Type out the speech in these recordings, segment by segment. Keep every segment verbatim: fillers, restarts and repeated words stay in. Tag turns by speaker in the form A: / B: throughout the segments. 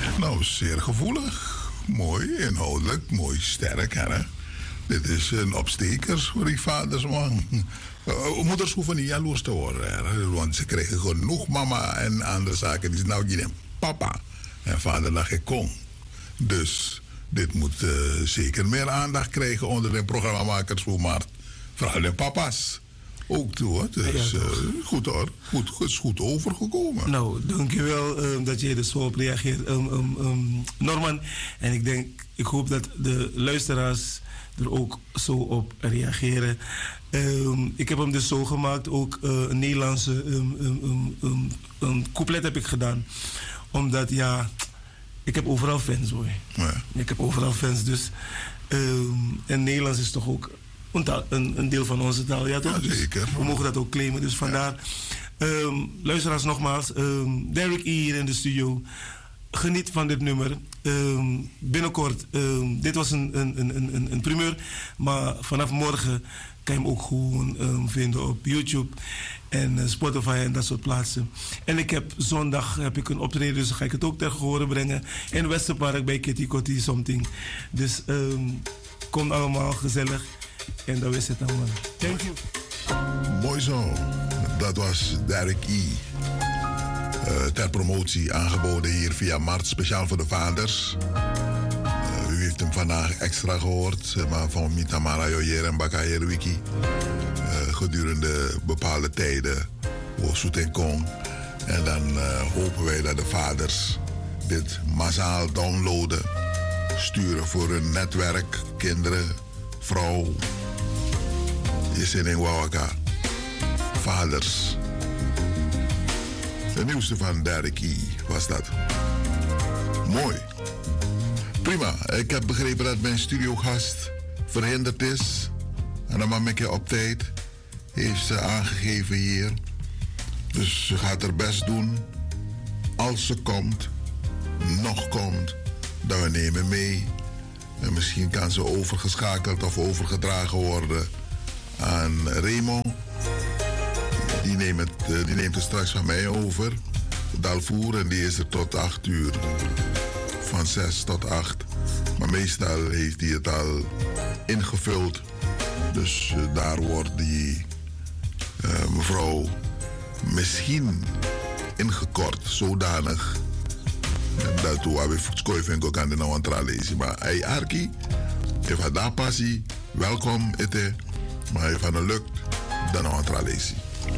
A: Nou, zeer gevoelig. Mooi, inhoudelijk, mooi, sterk. Hè? Dit is een opstekers voor die vaders, man. Uh, moeders hoeven niet jaloers te worden. Hè? Want ze krijgen genoeg mama en andere zaken. Die zijn nou niet papa. En vader lag ik kon. Dus dit moet uh, zeker meer aandacht krijgen onder de programmamakers voor Maart. Vooral de papa's. Ook toe, hoor. Dus uh, goed hoor. Goed, is goed overgekomen.
B: Nou, dankjewel um, dat je er zo op reageert, um, um, um, Norman. En ik denk, ik hoop dat de luisteraars er ook zo op reageren. Um, ik heb hem dus zo gemaakt, ook uh, een Nederlandse um, um, um, um, um, couplet heb ik gedaan. Omdat, ja, ik heb overal fans hoor. Ja. Ik heb overal fans, dus um, en Nederlands is toch ook een, taal, een, een deel van onze taal. Ja, toch?
A: Ja, zeker.
B: Dus we mogen dat ook claimen, dus vandaar. Ja. Um, luisteraars nogmaals, um, Derek E. hier in de studio. Geniet van dit nummer. Um, binnenkort, um, dit was een, een, een, een, een primeur, maar vanaf morgen kan je hem ook gewoon um, vinden op YouTube en uh, Spotify en dat soort plaatsen. En ik heb zondag heb ik een optreden, dus dan ga ik het ook ter gehore brengen in Westerpark bij Kitty Kotti something. Dus um, kom allemaal gezellig en dat is het allemaal. Thank you.
A: Mooi zo. Dat was Derek E. Uh, ter promotie aangeboden hier via Mart, speciaal voor de vaders. Uh, u heeft hem vandaag extra gehoord, maar van Mitamara Joyer en Bakayer Wiki. Uh, gedurende bepaalde tijden, Wosoet en Kong. En dan uh, hopen wij dat de vaders dit massaal downloaden, sturen voor hun netwerk, kinderen, vrouw. Je zit in Wawaka. Vaders. De nieuwste van Derek E. was dat. Mooi. Prima. Ik heb begrepen dat mijn studiogast verhinderd is. En dan mag ik op tijd. Heeft ze aangegeven hier. Dus ze gaat haar best doen. Als ze komt, nog komt, dan we nemen mee. En misschien kan ze overgeschakeld of overgedragen worden aan Remo. Die neemt, het, die neemt het straks van mij over. Dalvoer, en die is er tot acht uur. Van zes tot acht. Maar meestal heeft hij het al ingevuld. Dus uh, daar wordt die uh, mevrouw misschien ingekort. Zodanig. Dat we hebben voetskooi ook aan de nou aan lezen. Maar hij Arki, heeft daar passie. Welkom, ete. Maar hij van het lukt, dan nou aan lezen.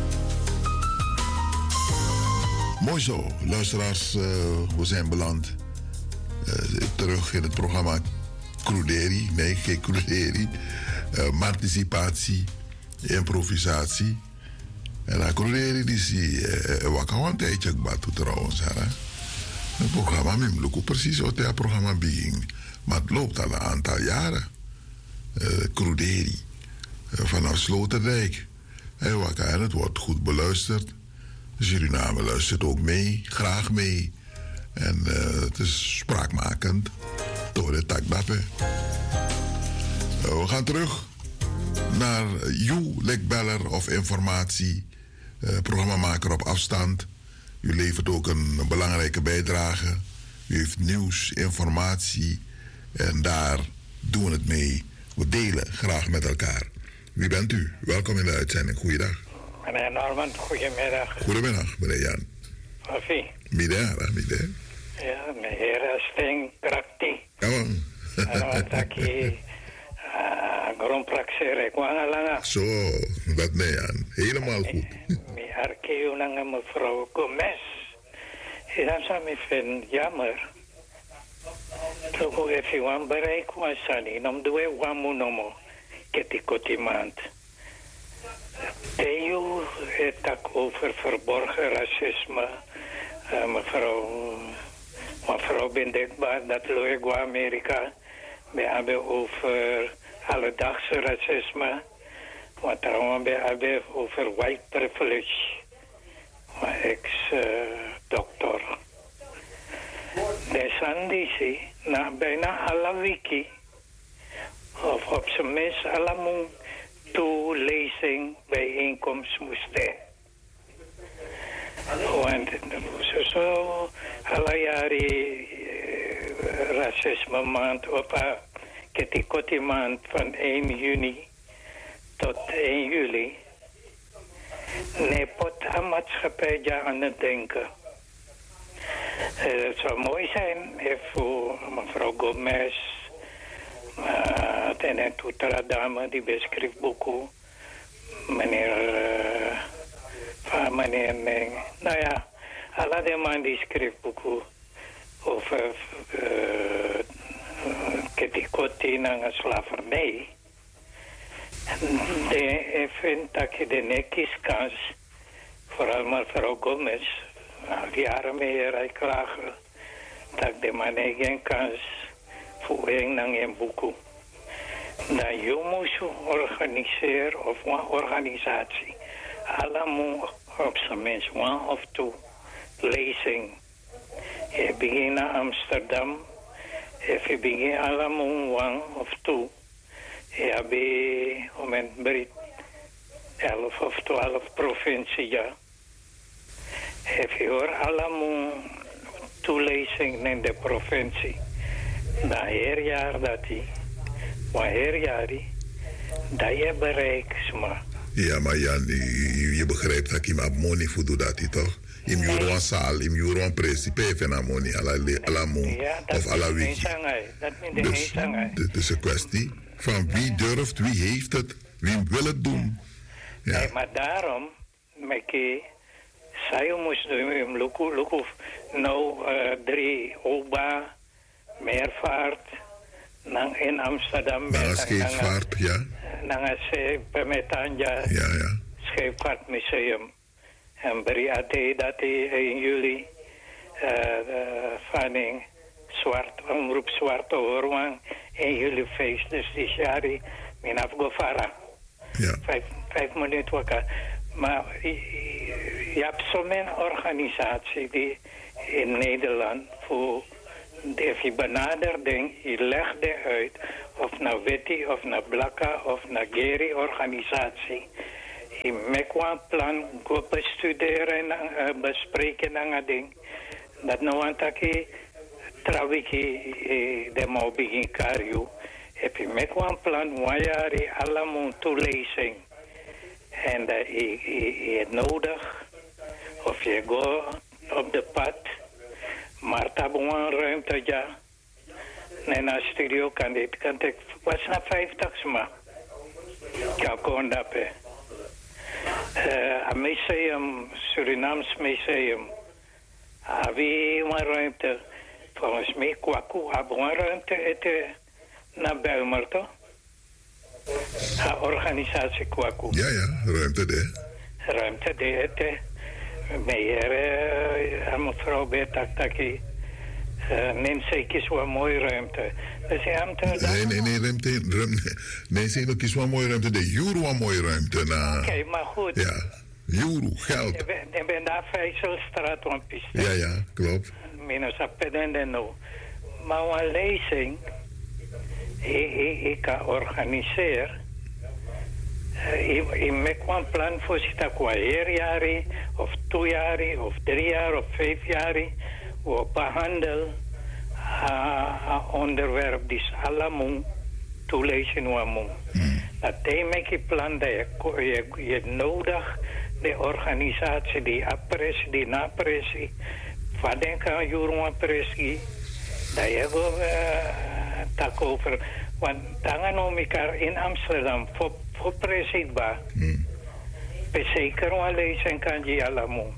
A: Mooi zo, luisteraars, uh, we zijn beland uh, terug in het programma Cruderi. Nee, geen Cruderi. Uh, participatie, improvisatie. En dat Cruderi die zie je, wat kan een tijdje batu trouwens. Het programma, ik loop precies wat het programma begin. Maar het loopt al een aantal jaren. Uh, Cruderi, uh, vanaf Sloterdijk. En wat kan, het wordt goed beluisterd. Suriname luistert ook mee, graag mee. En uh, het is spraakmakend door de takdappen. Uh, we gaan terug naar You, lekbeller of informatie. Uh, programmamaker op afstand. U levert ook een, een belangrijke bijdrage. U heeft nieuws, informatie. En daar doen we het mee. We delen graag met elkaar. Wie bent u? Welkom in de uitzending. Goeiedag.
C: Meneer Norman, goedemiddag.
A: Goedemiddag, meneer Jan.
C: Koffie.
A: Middag, middag.
C: Ja, meneer Sting Krakti.
A: Ja, man.
C: En wat ik hier grondpraxeer, ik wou lang.
A: Zo, dat nee, Jan. Helemaal goed.
C: Mijn arkeeuw naar mevrouw Gomez. En dan zou ik vinden, jammer. Toch ook even een bereik was aan, om doe ik wat moet noemen. Ketikoti maand. Theo heeft ook over verborgen racisme. Uh, mevrouw, mevrouw Bendekbaar, dat leuk was Amerika. We hebben over alledaagse racisme. Maar trouwens, we hebben over white privilege. Mijn ex-dokter. Desandisi, na bijna alle wiki. Of op zijn minst alle toelezing bijeenkomst moesten. Want zo alle jaren racisme maand op uh, Ketikoti maand van één juni tot één juli. Nee, pot aan maatschappij ja aan het denken. Uh, het zou mooi zijn voor mevrouw Gomez, uh, en een toetera dame die beschrijft boeken, meneer, uh, van meneer Meng. Nou ja, alle de man die schrijft boeken over uh, Ketikoti en slavernij. Ik vind dat je de nekjes kans, vooral mevrouw Gomez, al jaren meer klagen, dat de man geen kans voor een en boeken. Dat je moet organiseren of een organisatie. Alle moet op zijn minst one of two lezing. Je begint in Amsterdam, je begint allemaal one of two. Je hebt om een breed elf of twaalf provincies, ja. Heb je hoor allemaal toelezing in de provincie. Dat her jaar dat hij, maar her jaar dat je bereikt, maar.
A: Ja, maar Jan, je, je begrijpt dat je maar money voor doet dat, toch? In
C: Nee.
A: euro een zaal, in euro een principe, van een money, à la, à la mon,
C: Ja,
A: of à la
C: dat is
A: wiki.
C: Dat is niet
A: Dus
C: eens aan
A: het is een kwestie van wie durft, wie heeft het, wie wil het doen. Ja.
C: Nee, maar daarom, met je, zij moest doen, luku, luku, nou, uh, drie, Oba, Meervaart, nang in Amsterdam,
A: Maar een scheepvaart, ja.
C: nang se Pemetanja,
A: Ja, ja.
C: Scheepvaartmuseum. En Briate, dat in juli, uh, uh, vanning, zwart, omroep Zwarte Hoorwang, in juli feest, dus die jari, min afgofara.
A: Ja.
C: Vijf, vijf minuten wakker. Maar je hebt zo'n organisatie die in Nederland voor de je benadert, je legt het uit of naar Witty of naar Blakka of naar Geri organisatie. Je maakt een plan, go bestuderen en uh, bespreken en dat ding. Dat nou aan dat je trouwens de mau begin karju. Heb je met een plan, waar je allemaal toelezing. En dat je, je, je nodig, of je gaat op de pad, maar dat is een ruimte, ja. En naar studio kan dit, kan ik, was na vijftig, maar. Ja, kon dat, hè. Een museum, Surinaams museum. Hebben een ruimte, volgens mij, Kwaku, hebben een ruimte, het naar Bijlmer, toch? Een organisatie Kwaku.
A: Ja, ja, ruimte de.
C: Ruimte de het. Meer, uh, mevrouw Betak-Taki. Uh, neem zeker zo'n mooie ruimte. Dus je hebt
A: Nee, nee, nee, ruimte. ruimte nee, zeg ook eens wat mooie ruimte. De euro een mooie ruimte.
C: Oké,
A: Na.
C: okay, maar goed.
A: Ja, euro, geld.
C: Je bent, je bent daar Vijzelstraat, want piste.
A: Ja, ja, klopt.
C: Minus a pedende no. Maar een lezing, ik, ik, ik kan organiseren. Ik, ik maak een plan voor zich qua jaar, of twee jaar, of drie jaar, of vijf jaar. We behandelen een onderwerp die allemaal toelezen moet. Dat hij maakt een plan dat je, je, je nodig de organisatie die apres, die napressie. Wat denk aan Joran Pressie? Dat je gewoon uh, tak over. Want dan om elkaar in Amsterdam voor, voor presiebaar.
A: Hmm.
C: Zeker wel lezen kan je allemaal.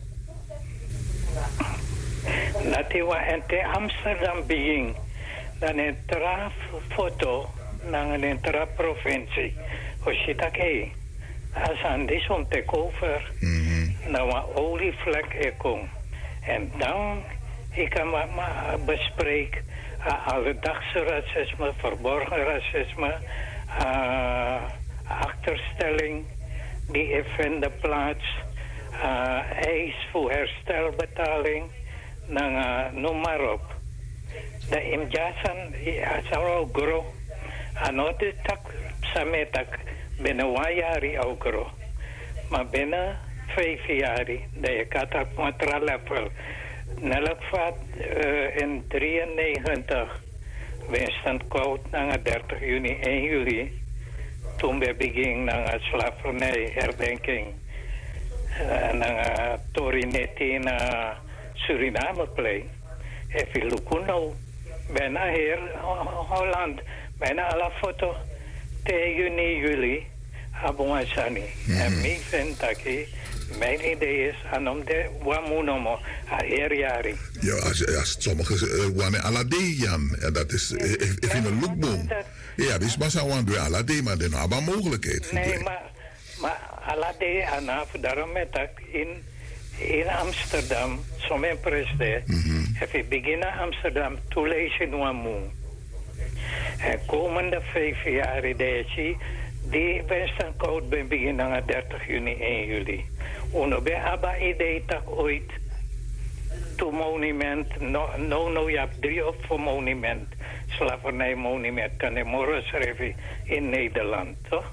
C: Dat je wat in Amsterdam begint. Dan een tra foto naar een tra provincie. Als je dat kijkt. Als aan die zo'n take over.
A: Mm-hmm.
C: Nou een olievlek er komt. En dan, ik kan maar bespreken, uh, alledaagse racisme, verborgen racisme, uh, achterstelling, die vinden plaats, uh, eis voor herstelbetaling, dan, uh, noem maar op. De imjasan, ja, zou groot, anote tak, sametak, binnen een jaar ook groot. Maar binnen vijf jaar, dat je kan dat materiaal level. Nelkvat uh, in drieënnegentig. Winston Koud na dertig juni, één juli. Toen we beginnen naar slavernij herdenking. Uh, naar Torinetti naar Suriname play. Even Lukuno. Bijna hier Holland. Bijna alle foto. twee juni, juli. Abuasani. Mm-hmm. En ik vind dat ik, mijn idee is aan de Wamunomo, Aeriari.
A: Ja, als, als sommige wane uh, alade Jan, en dat is uh, in een lookboom. Ja, dus maar zo aan doen alade, maar dan hebben we mogelijkheid.
C: Nee, maar, maar alade aanaf, daarom met dat in, in Amsterdam, zo'n president, mm-hmm. heb ik beginnen Amsterdam toelezen in Wamu. En komende vijf jaar, deze die Winston Koud ben beginnen aan dertig juni, één juli. Uno be aba idee tak ooit to monument, no, no, no, je hebt drie of voor monument, slavernij monument, kan je morgen schrijven in Nederland, toch?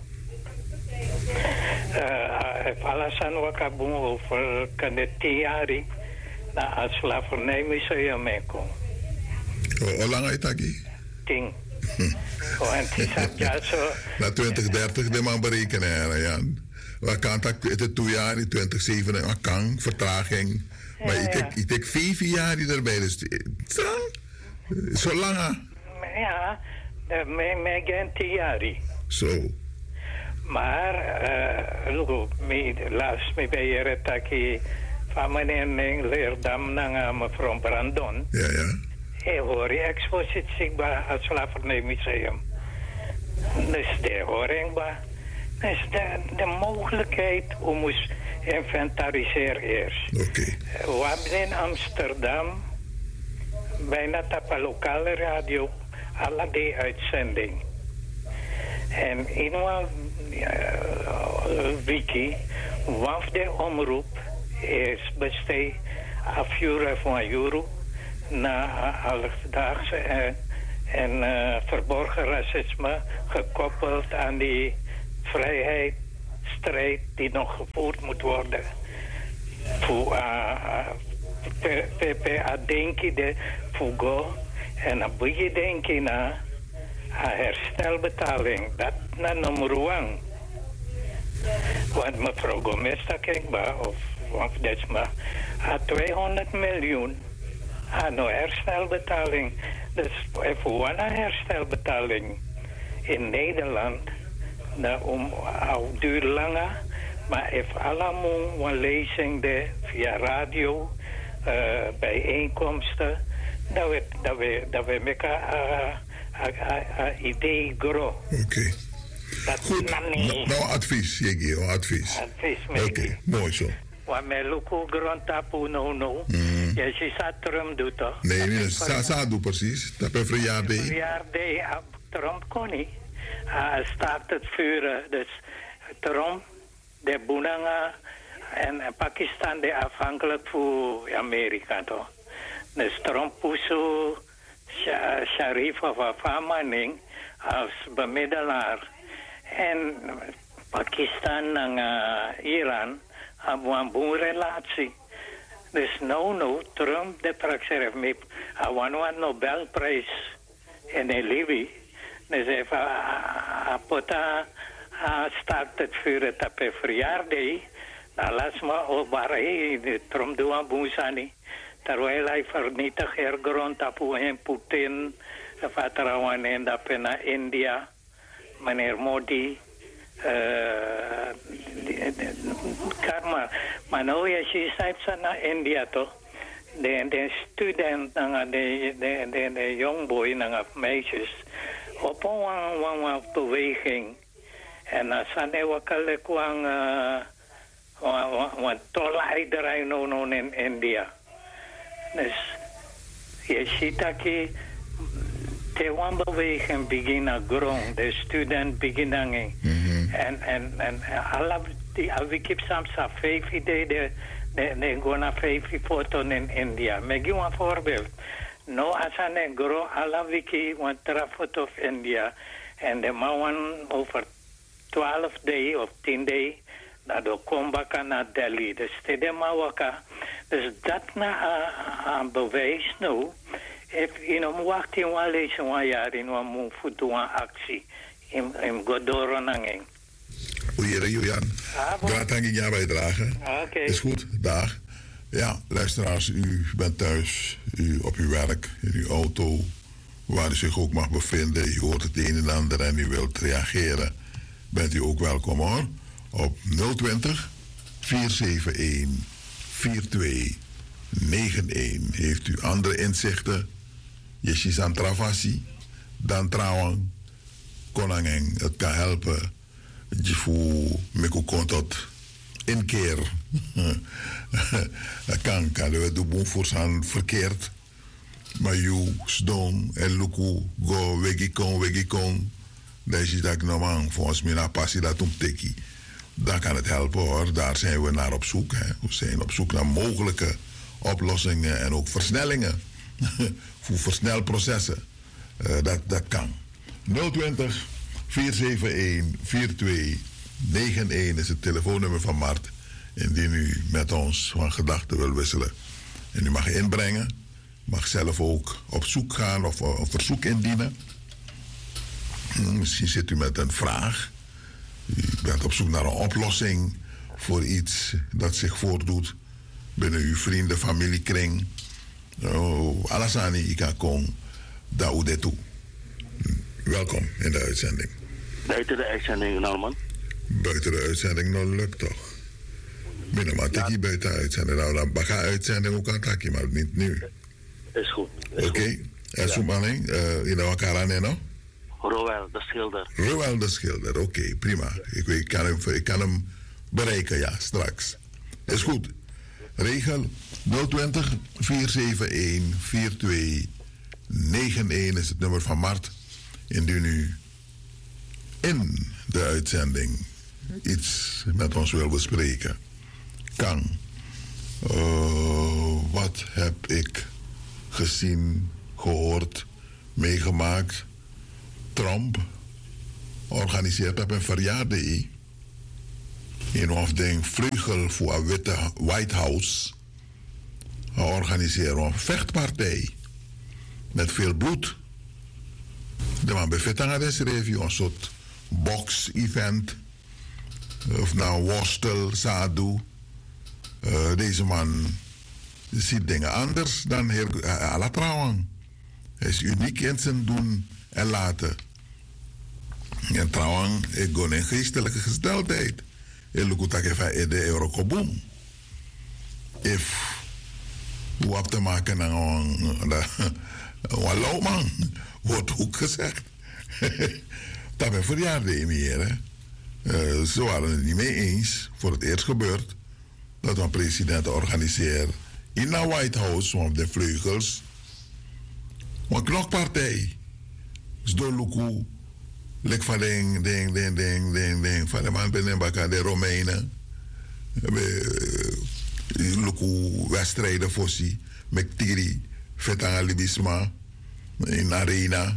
C: Uh, alasan wakabung over kan de tien jaar na het slavernijmuseum meekomen.
A: Hoe lang is dat?
C: Tien. Oh, en het is ja zo.
A: Na twintig dertig de man berekenen, Jan. We kan het twee jaar in twintig zeven een kan vertraging. Maar ja, ik denk ja. ik vijf jaar erbij. Dus zo lang.
C: Ja, met geen tien jaar.
A: Zo.
C: Maar, uh, look, me laatst me bij je retaki van meneer Ning Leerdam naar mevrouw Brandon.
A: Ja, ja.
C: Hij hoor je expositie bij het Slavernijmuseum. Dus de horing bij. Dus de, de mogelijkheid om ons inventariseren eerst.
A: Oké. Okay.
C: We hebben in Amsterdam bijna op een lokale radio alle die uitzending. En in een uh, wiki, wat de omroep is besteed afvuren van euro na alledaagse en, en uh, verborgen racisme gekoppeld aan die vrijheidsstrijd die nog gevoerd moet worden. Voor uh, P P A denken de Fugo en dan moet je denken naar herstelbetaling. Dat naar nummer one. Want mevrouw Gomez, dat kijk maar, of, of dat is maar, tweehonderd miljoen aan een herstelbetaling. Dus voor een herstelbetaling in Nederland, nou, om al duur langer, maar if allemaal een lezing de, via radio, uh, bijeenkomsten, dat we, dat we, dat we elkaar uh, idee grow.
A: Oké. Okay. Goed, nou, nou advies, Jiggy, advies.
C: Advies,
A: Oké, okay. Mooi zo.
C: Wa me luku grond tapu no no. Mm. Je ziet dat Trump doet toch?
A: Nee, nee, sa sa doet precies. Dat is verjaardag.
C: Verjaardag, Trump kon niet. Hij staat het vuren, dus Trump, de Bunanga en Pakistan, de afhankelijk voor Amerika toch? Dus Trump puso Sharif of Afamaning als bemiddelaar. En Pakistan en uh, Iran hebben een goede relatie. Dus nou, nou, Trump, de praxer heeft mee, hij won een Nobelprijs in Libië. Dus even, hij pota, hij start het vuur op een verjaardag. Nou, laat maar opbaren, Trump doet een boezani. Terwijl hij vernietigt er grond op en Putin, vertrouwen in dat naar India, meneer Modi. Uh, karma. Maar nou, je ziet naar India toch? De, de student, de, de, de, de jongboy, de meisjes, op een, een beweging. En dan zijn er ook een tolleiderij in India. Dus je ziet dat je de wanbeweging beginnen groeien, de student beginnen. Mm-hmm. En, en, en alle die wiki soms vijf ideeën, de, de, de gaan vijf foto's in India. Maar ik geef een voorbeeld. Nou, als een groeien, alle wiki want er foto of India. En de man over twaalf dagen of tien dagen, dat de komen naar Delhi. Dus de man Dus dat na aan bewijs nu. If you know wacht in een lezen een jaar in een move voor doen actie in in Godoro nanging.
A: Oei, Julian. Graag dank ik jou bijdragen.
C: Oké.
A: Is goed, dag. Ja, luisteraars, u bent thuis, u op uw werk, in uw auto, waar u zich ook mag bevinden. U hoort het een en ander en u wilt reageren. Bent u ook welkom hoor. Op nul twintig, vier zeven een, vier twee negen een. Heeft u andere inzichten? Jesjes aan travasi, dan trouwen, konangeng, het kan helpen. Je voelt me ook tot een keer. kan, kan we de boel voor zijn verkeerd. Maar je stom en luku go wegikon, wegikon. Dat is dat normaal. Volgens mij passie dat om tikkie. Dan kan het helpen hoor. Daar zijn we naar op zoek. Hè. We zijn op zoek naar mogelijke oplossingen en ook versnellingen. Voor versnelprocessen. Uh, dat, dat kan. nul twintig, vier zeven een, vier twee negen een is het telefoonnummer van Mart. Indien u met ons van gedachten wil wisselen. En u mag inbrengen. Mag zelf ook op zoek gaan of een verzoek indienen. Misschien zit u met een vraag. U bent op zoek naar een oplossing voor iets dat zich voordoet binnen uw vrienden, familiekring. Oh, Alassani Ikakong, Daoude toe. Welkom in de uitzending.
D: Buiten de uitzending, Norman.
A: Buiten de uitzending, nou lukt toch? Binnen maar tikkie buiten de uitzending. Nou, dan baga uitzending ook aan takkie, maar niet nu.
D: Is goed.
A: Oké. Okay. En zo manning, in de Wakarane, no?
D: Roel de Schilder.
A: Roel de Schilder, oké, okay, prima. Ik, ik, kan hem, ik kan hem bereiken, ja, straks. Is goed. Regel nul twintig, vier zeven een, vier twee negen een is het nummer van Mart. Indien u in de uitzending iets met ons wil bespreken, kan. Uh, wat heb ik gezien, gehoord, meegemaakt? Trump organiseert op een verjaardag in of de vleugel voor een witte White House. Hij organiseert een vechtpartij met veel bloed. De man bevindt aan deze review een soort box-event. Of nou worstel, sadu. Uh, deze man ziet dingen anders dan heer Ala Trouwen. Hij is uniek in zijn doen en laten. En Trouwen, ik ga in geestelijke gesteldheid. Ik loop dat even in de Eurokoboom. If we hebben te maken met een loopman, wordt ook gezegd. Dat ben verjaardag meer. Uh, ze waren het niet mee eens, voor het eerst gebeurd, dat een president organiseert in de White House, op de vleugels, een klokpartij. Zdoluku, lek van ding, ding, ding, ding, ding, ding, van de man binnen bakken, de Romeinen. Luku wedstrijden voor sie, met Tiri, Vetanga Libisma, in Arena.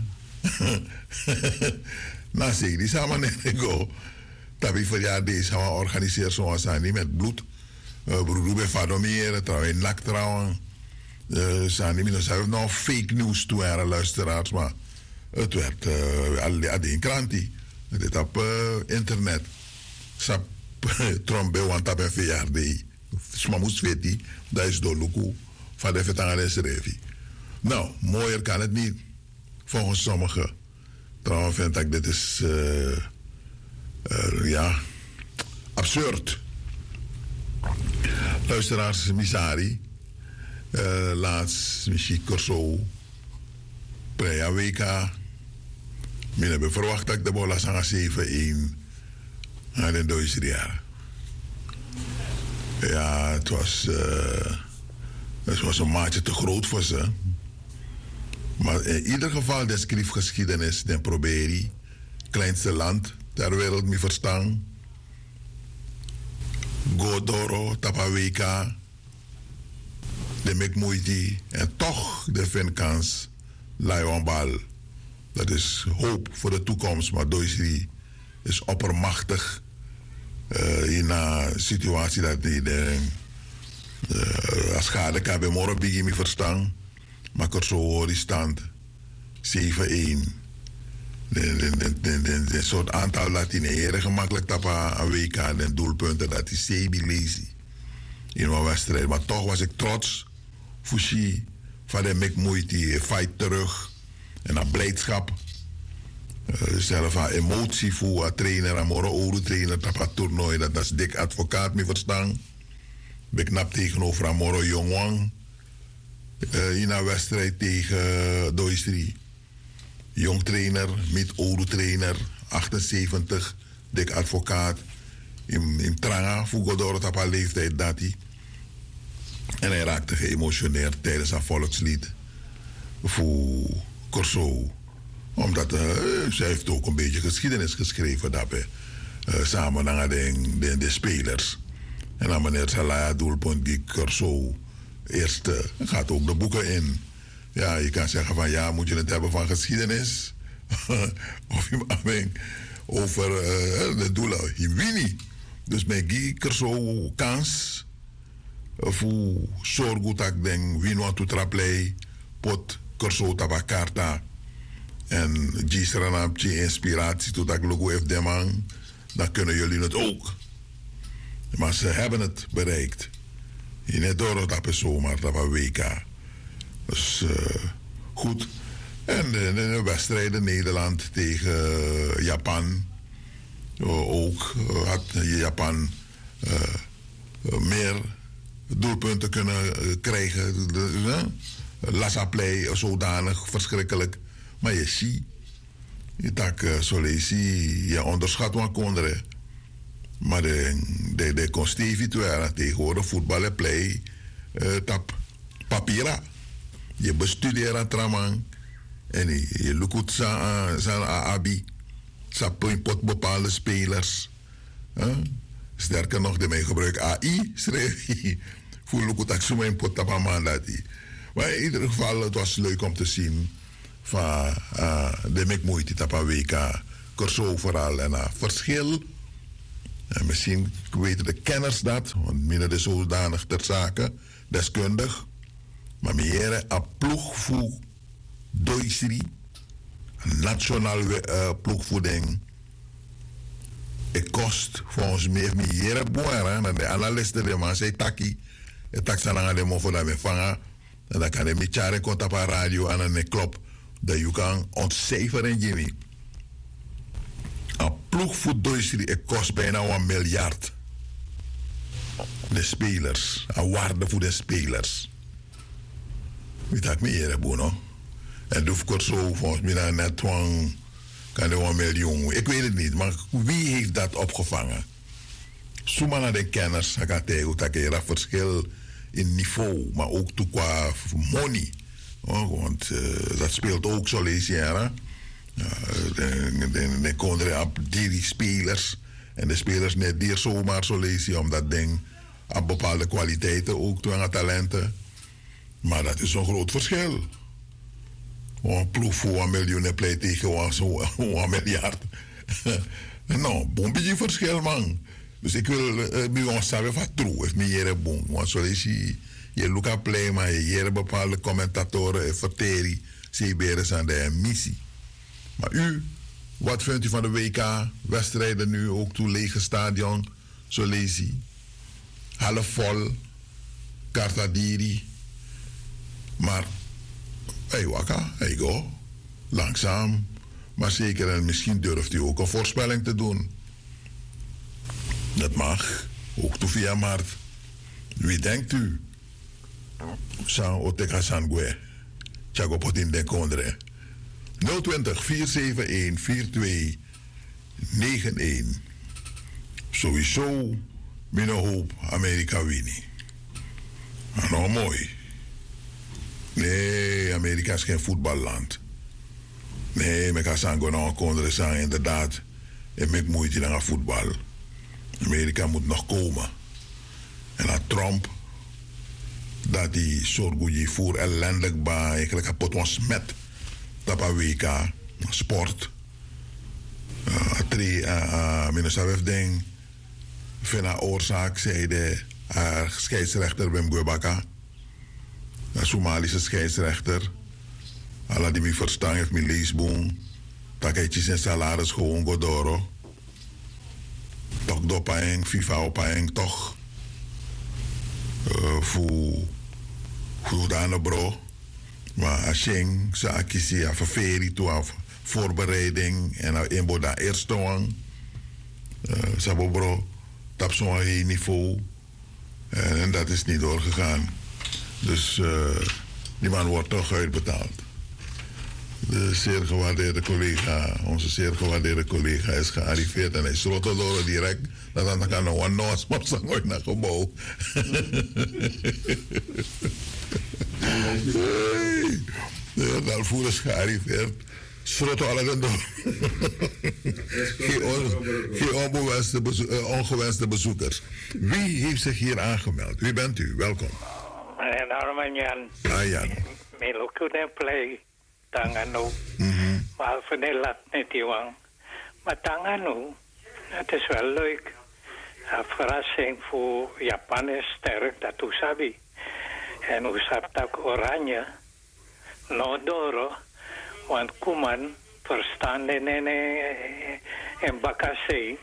A: Na zeg die samen net go. Tabi verjaardag deze gaan we organiseren zoals aan die met bloed. Broer bij Vadomier, trouwens nak trouwen. Zijn die minus hebben nog fake news toe aan luisteraars, maar het werd uh, al die krantie. Dit op uh, internet. Sap trombe want op een verjaardag. Sma moest weten, dat is door Luku van de Vetangales Revi. Nou, mooier kan het niet. Volgens sommigen. Trouwens vind ik dit is uh, uh, ja absurd. Luisteraars, Misari. Uh, laatst misschien Corso. Preja Weka. Men hebben verwacht dat ik de bola zanga zeven een aan de Duitse jaar. Ja, het was, uh, het was een maatje te groot voor ze. Maar in ieder geval, de schriftgeschiedenis, de probeer kleinste land ter wereld, me verstaan. Godoro, Tapaweka, de Mekmoeiti, en toch de Vinkans, Lionbal. Dat is hoop voor de toekomst, maar Duitsland is oppermachtig uh, in een situatie dat die de Uh, als schade kan bij morgen begin me verstaan. Maar ik er zo hoor die stand. zeven-één. Een soort aantal Latineren gemakkelijk tappen aan W K. En doelpunten dat is Sebi Lazy. In mijn wedstrijd. Maar toch was ik trots. Fushi. Van de mek moeite. Fight terug. En aan blijdschap. Uh, zelf van emotie voor een trainer. En morgen oude trainer. Tappen toernooi. Dat is dik advocaat me verstaan. Ben knap tegenover Amoro Jongwang. Uh, in een wedstrijd tegen uh, Doistri. Jong trainer, met oude trainer, achtenzeventig, dik advocaat. In, in Tranga, voetbaldoor op haar leeftijd dat hij. En hij raakte geëmotioneerd tijdens haar volkslied. Voor Corso. Omdat uh, zij heeft ook een beetje geschiedenis geschreven daarbij. Uh, samen met de, de, de spelers. En dan meneer Salaya doelpunt die Corso eerste gaat ook de boeken in. Ja, je kan zeggen van ja, moet je het hebben van geschiedenis? of je over uh, de doelen. Je wint niet. Dus met die Corso kans voor zorgen dat ik denk, win wat to traplay, pot Corso tabakarta. En Gisranapje inspiratie tot dat ik logo heeft de man, dan kunnen jullie het ook. Maar ze hebben het bereikt. Je net door dat is zomaar, dat was W K. Dus uh, goed. En de, de wedstrijden Nederland tegen uh, Japan. Uh, ook uh, had Japan uh, uh, meer doelpunten kunnen uh, krijgen. Uh, Lassaplay, zodanig verschrikkelijk. Maar je ziet, je tak uh, zo lees je, je onderschat wat konderen. Maar de, de, de constitueren tegenwoordig voetballen play uh, tap papiera. Je bestudeert aan traman en je, je lukt zijn abi. Ze pot bepaalde spelers. Huh? Sterker nog, de mij gebruik A I, schrijf je. Voor lukt dat zo mijn pot tap mandati. Maar in ieder geval, het was leuk om te zien van uh, de mek moeite tap aan W K. Corso vooral en uh, verschil. En misschien weten de kenners dat, want minder de zodanig ter zake, deskundig. Maar meer een ploeg voor Duitsri, een nationaal uh, ploegvoeding. Het kost volgens mij meer boeren dan de analisten die man zei taki. Het tak zijn aan de mo voor dat we vangen. En dan kan je met jaren komt op een radio aan een klop dat je kan ontcijferen Jimmy. Een ploeg voor Duitsland, het kost bijna een miljard. De spelers, een waarde voor de spelers. Weet dat meer, Bono? En doe ik zo volgens mij dan net een, kan er een miljoen. Ik weet het niet, maar wie heeft dat opgevangen? Zomaar naar de kenners, ik ga tegen dat er een verschil in niveau, maar ook toe qua money. Oh, want uh, dat speelt ook zo lees je, hè? Dan komen er op die spelers. En de spelers net die zomaar zo lees je, omdat ding op bepaalde kwaliteiten ook toe aan talenten. Maar dat is een groot verschil. Een ploeg voor een miljoen pleit tegen een miljard. Nou, een beetje verschil, man. Dus ik wil bij ons zeggen van true, is meer bon. Want zo lees je, je look up play, maar je hier bepaalde commentatoren, verteri, zeeberen aan de missie. Maar u, wat vindt u van de W K-wedstrijden nu ook toe lege stadion? Zo lees je. Half vol, Kartadiri. Maar, hey waka, hey go. Langzaam, maar zeker en misschien durft u ook een voorspelling te doen. Dat mag, ook toe via maart. Wie denkt u? San Oteka Sangwe. Tjago Potin de Kondre. nul twintig, vier zeven een, vier twee negen een. Sowieso, binnen hoop, Amerika winnen. Nou, mooi. Nee, Amerika is geen voetballand. Nee, ik kan zeggen, nou, Kondre zeggen inderdaad, en met moeite naar voetbal. Amerika moet nog komen. En dat Trump, dat die zorgt voor ellendig baan, eigenlijk kapot was met. Dat was W K, sport. Uh, drie, uh, uh, minister heeft ding, van haar oorzaak, zei de haar scheidsrechter Wim Gwebaka, een Somalische scheidsrechter. Alla die me verstaan heeft mijn leesboom. Dat ik zijn salaris gewoon godoro. Toch dopaing, FIFA opaing, toch. Uh, voor voor dan bro. Maar als je zaakje zie, af ferie toe af voorbereiding en nou een boda eerste wang. Sabo bro, tap zo'n niveau. En, en dat is niet doorgegaan. Dus uh, die man wordt toch uitbetaald. De zeer gewaardeerde collega, onze zeer gewaardeerde collega is gearriveerd en hij sloot door direct. Dat dan kan nog een noos op zijn ooit naar gebouw. Dat voer is gearriveerd. Sloot alle dan door. Geen ongewenste, bezo uh, ongewenste bezoekers. Wie heeft zich hier aangemeld? Wie bent u? Welkom.
C: En Arman Jan.
A: Ah Jan.
C: Melukune play. Tangano.
A: Mm-hmm.
C: Maar van de lat net iwang. Maar Tangano, het is wel leuk. Een verrassing voor Japan is sterk, dat u sabi. En u sabt ook oranje. No doro. Want Kuman verstaan en en bakase.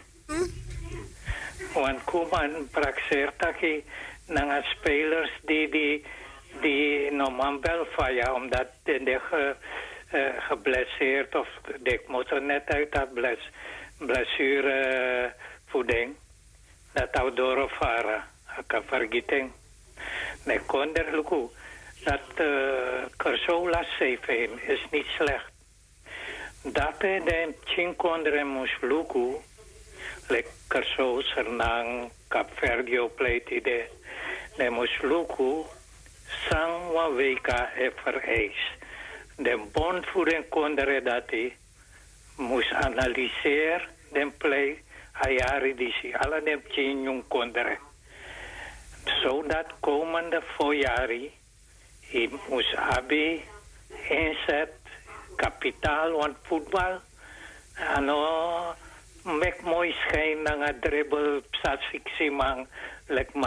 C: Want Kuman praktiseert dat naar spelers die die die normaal wel vallen omdat de ge, uh, geblesseerd of ik moet er net uit dat bles, blessure voeding dat zou doorvaren. Ik kan vergeten. Nee, kon er lukken. Dat uh, Kersola zeven is niet slecht. Dat de chinkondre moest lukken. Like Kerso, Sernang, Capverdio pleit de. De moest lukken. Sangwa weka e vereis. De bondvoering kondre dat hij moest analyseren den play hayari disi alle dem chinyung kondre. Zodat komende voorjari hij moest abi inzet kapitaal want voetbal ano mek mooi schijn na dribbel psat fixie mang lek